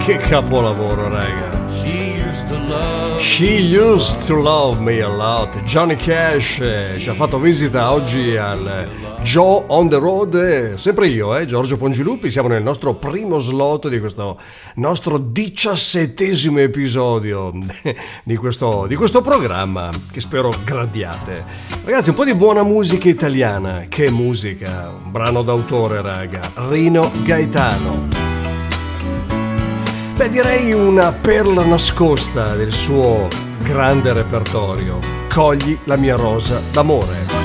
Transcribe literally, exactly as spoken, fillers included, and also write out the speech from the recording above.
Che capolavoro, raga. She used to love me a lot. Johnny Cash eh, ci ha fatto visita oggi al Joe on the Road, eh, sempre io, eh, Giorgio Pongilupi. Siamo nel nostro primo slot di questo nostro diciassettesimo episodio di questo, di questo programma che spero gradiate. Ragazzi, un po' di buona musica italiana. Che musica, un brano d'autore, raga. Rino Gaetano. Beh, direi una perla nascosta del suo grande repertorio. Cogli la mia rosa d'amore.